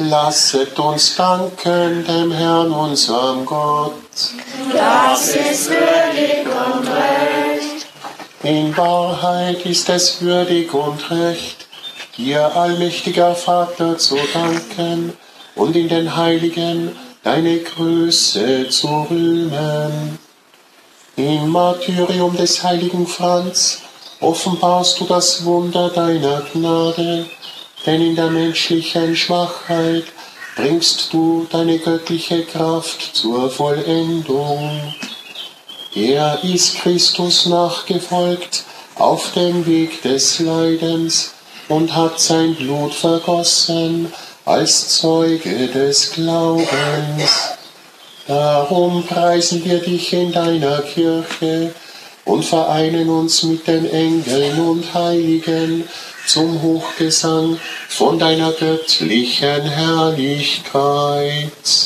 Lasset uns danken dem Herrn, unserem Gott. Das ist würdig und recht. In Wahrheit ist es würdig und recht, dir, allmächtiger Vater, zu danken und in den Heiligen deine Größe zu rühmen. Im Martyrium des heiligen Franz offenbarst du das Wunder deiner Gnade, denn in der menschlichen Schwachheit bringst du deine göttliche Kraft zur Vollendung. Er ist Christus nachgefolgt auf dem Weg des Leidens und hat sein Blut vergossen als Zeuge des Glaubens. Darum preisen wir dich in deiner Kirche und vereinen uns mit den Engeln und Heiligen zum Hochgesang von deiner göttlichen Herrlichkeit.